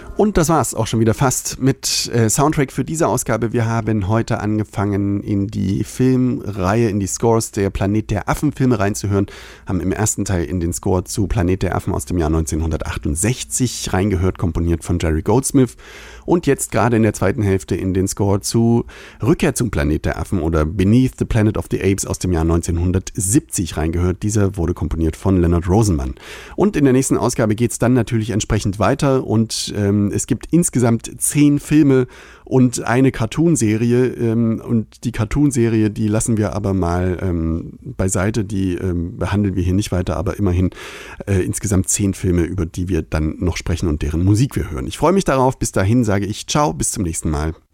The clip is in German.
Und das war's auch schon wieder fast mit Soundtrack für diese Ausgabe. Wir haben heute angefangen, in die Filmreihe, in die Scores der Planet der Affen-Filme reinzuhören. Haben im ersten Teil in den Score zu Planet der Affen aus dem Jahr 1968 reingehört, komponiert von Jerry Goldsmith. Und jetzt gerade in der zweiten Hälfte in den Score zu Rückkehr zum Planet der Affen oder Beneath the Planet of the Apes aus dem Jahr 1970 reingehört. Dieser wurde komponiert von Leonard Rosenman. Und in der nächsten Ausgabe geht's dann natürlich entsprechend weiter und es gibt insgesamt 10 Filme und eine Cartoonserie und die Cartoonserie, die lassen wir aber mal beiseite, die behandeln wir hier nicht weiter, aber immerhin insgesamt 10 Filme, über die wir dann noch sprechen und deren Musik wir hören. Ich freue mich darauf, bis dahin sage ich ciao, bis zum nächsten Mal.